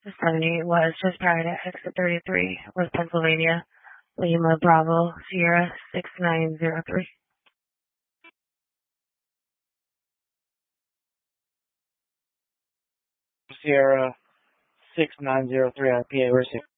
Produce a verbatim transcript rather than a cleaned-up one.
seventy was just prior to exit thirty-three, West Pennsylvania, Lima Bravo Sierra six nine zero three. Sierra six nine zero three R P A, receive.